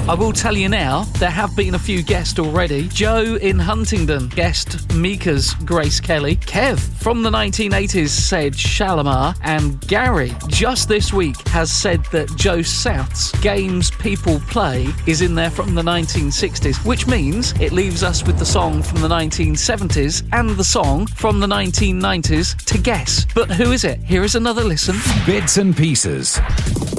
I will tell you now, there have been a few guests already. Joe in Huntingdon guessed Mika's Grace Kelly. Kev from the 1980s said Shalimar. And Gary, just this week, has said that Joe South's Games People Play is in there from the 1960s, which means it leaves us with the song from the 1970s and the song from the 1990s to guess. But who is it? Here is another listen. Bits and Pieces.